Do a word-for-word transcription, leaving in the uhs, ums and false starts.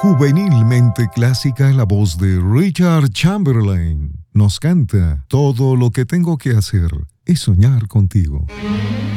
Juvenilmente clásica, la voz de Richard Chamberlain nos canta: todo lo que tengo que hacer es soñar contigo.